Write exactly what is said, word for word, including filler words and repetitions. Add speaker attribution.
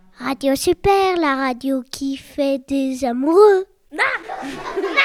Speaker 1: Radio Super, la radio qui fait des amoureux.